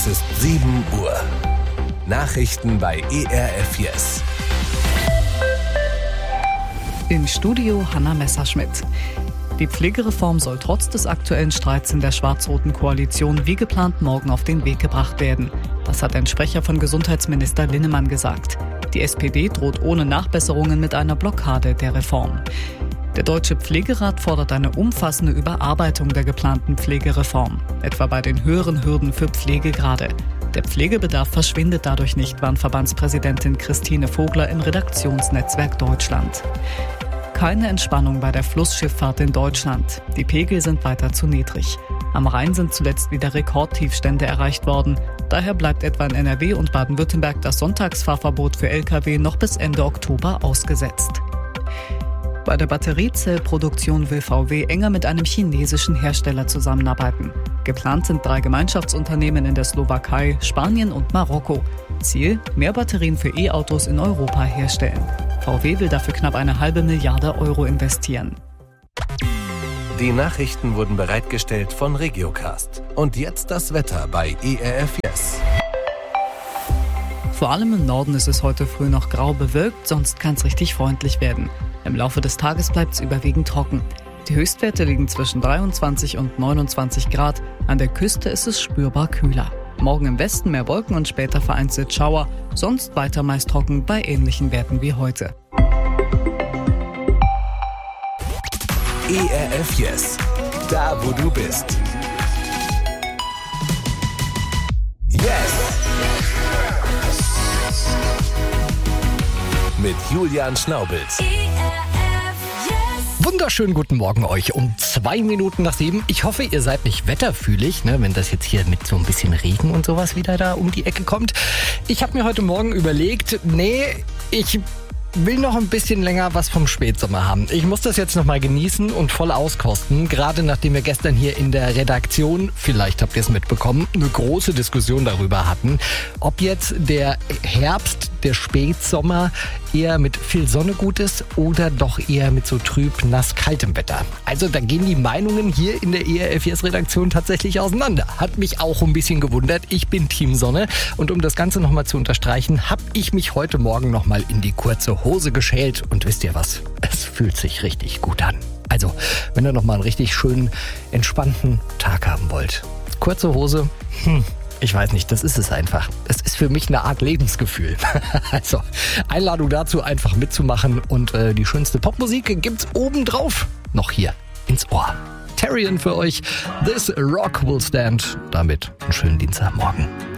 Es ist 7 Uhr. Nachrichten bei ERF Yes. Im Studio Hanna Messerschmidt. Die Pflegereform soll trotz des aktuellen Streits in der schwarz-roten Koalition wie geplant morgen auf den Weg gebracht werden. Das hat ein Sprecher von Gesundheitsminister Linnemann gesagt. Die SPD droht ohne Nachbesserungen mit einer Blockade der Reform. Der Deutsche Pflegerat fordert eine umfassende Überarbeitung der geplanten Pflegereform, etwa bei den höheren Hürden für Pflegegrade. Der Pflegebedarf verschwindet dadurch nicht, warnt Verbandspräsidentin Christine Vogler im Redaktionsnetzwerk Deutschland. Keine Entspannung bei der Flussschifffahrt in Deutschland. Die Pegel sind weiter zu niedrig. Am Rhein sind zuletzt wieder Rekordtiefstände erreicht worden. Daher bleibt etwa in NRW und Baden-Württemberg das Sonntagsfahrverbot für Lkw noch bis Ende Oktober ausgesetzt. Bei der Batteriezellproduktion will VW enger mit einem chinesischen Hersteller zusammenarbeiten. Geplant sind 3 Gemeinschaftsunternehmen in der Slowakei, Spanien und Marokko. Ziel: mehr Batterien für E-Autos in Europa herstellen. VW will dafür knapp 1,5 Milliarde Euro investieren. Die Nachrichten wurden bereitgestellt von Regiocast. Und jetzt das Wetter bei ERF Yes. Vor allem im Norden ist es heute früh noch grau bewölkt, sonst kann es richtig freundlich werden. Im Laufe des Tages bleibt es überwiegend trocken. Die Höchstwerte liegen zwischen 23 und 29 Grad. An der Küste ist es spürbar kühler. Morgen im Westen mehr Wolken und später vereinzelt Schauer. Sonst weiter meist trocken bei ähnlichen Werten wie heute. ERF Yes. Da, wo du bist. Yes! Mit Julian Schnaubels. Wunderschönen guten Morgen euch um 2 Minuten nach 7. Ich hoffe, ihr seid nicht wetterfühlig, wenn das jetzt hier mit so ein bisschen Regen und sowas wieder da um die Ecke kommt. Ich habe mir heute Morgen überlegt, ich will noch ein bisschen länger was vom Spätsommer haben. Ich muss das jetzt noch mal genießen und voll auskosten. Gerade nachdem wir gestern hier in der Redaktion, vielleicht habt ihr es mitbekommen, eine große Diskussion darüber hatten, ob jetzt der Herbst, der Spätsommer eher mit viel Sonne gut ist oder doch eher mit so trüb, nass, kaltem Wetter. Also da gehen die Meinungen hier in der ERF Yes Redaktion tatsächlich auseinander. Hat mich auch ein bisschen gewundert. Ich bin Team Sonne und um das Ganze nochmal zu unterstreichen, habe ich mich heute Morgen nochmal in die kurze Hose geschält und wisst ihr was? Es fühlt sich richtig gut an. Also, wenn ihr nochmal einen richtig schönen, entspannten Tag haben wollt. Kurze Hose, ich weiß nicht, das ist es einfach. Das ist für mich eine Art Lebensgefühl. Also, Einladung dazu, einfach mitzumachen und die schönste Popmusik gibt's obendrauf noch hier ins Ohr. Terrian für euch, This Rock Will Stand. Damit einen schönen Dienstagmorgen.